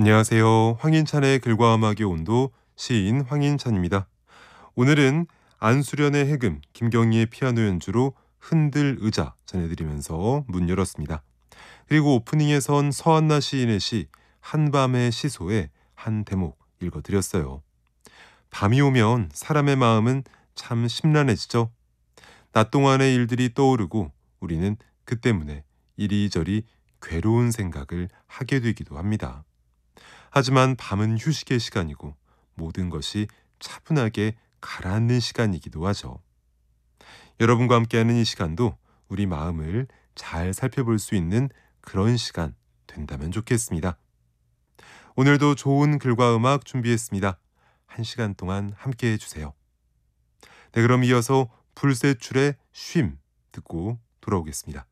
안녕하세요. 황인찬의 글과 음악의 온도 시인 황인찬입니다. 오늘은 안수련의 해금, 김경희의 피아노 연주로 흔들 의자 전해드리면서 문 열었습니다. 그리고 오프닝에선 서한나 시인의 시 한밤의 시소의 한 대목 읽어드렸어요. 밤이 오면 사람의 마음은 참 심란해지죠. 낮 동안의 일들이 떠오르고 우리는 그 때문에 이리저리 괴로운 생각을 하게 되기도 합니다. 하지만 밤은 휴식의 시간이고 모든 것이 차분하게 가라앉는 시간이기도 하죠. 여러분과 함께하는 이 시간도 우리 마음을 잘 살펴볼 수 있는 그런 시간 된다면 좋겠습니다. 오늘도 좋은 글과 음악 준비했습니다. 1시간 동안 함께해 주세요. 네, 그럼 이어서 불세출의 쉼 듣고 돌아오겠습니다.